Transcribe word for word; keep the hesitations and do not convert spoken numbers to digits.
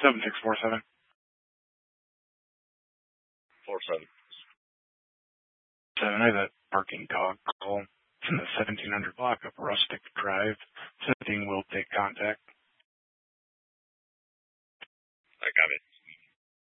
seven six four seven. Four seven. Seven, I have a parking call. It's in the seventeen hundred block of Rustic Drive. Something will take contact.